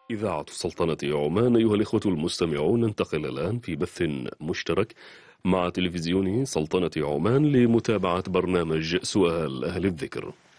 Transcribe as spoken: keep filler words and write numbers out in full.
إذاعة سلطنة عمان. أيها الإخوة المستمعون، ننتقل الآن في بث مشترك مع تلفزيون سلطنة عمان لمتابعة برنامج سؤال أهل الذكر.